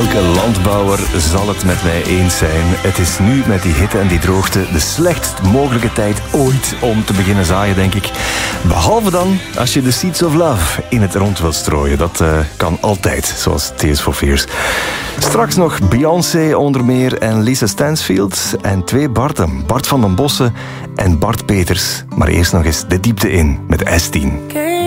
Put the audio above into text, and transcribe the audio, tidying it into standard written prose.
Elke landbouwer zal het met mij eens zijn. Het is nu met die hitte en die droogte de slechtst mogelijke tijd ooit om te beginnen zaaien, denk ik. Behalve dan als je de Seeds of Love in het rond wilt strooien. Dat kan altijd, zoals Tears for Fears. Straks nog Beyoncé onder meer en Lisa Stansfield. En 2 Barten, Bart van den Bossen en Bart Peters. Maar eerst nog eens de diepte in met S10.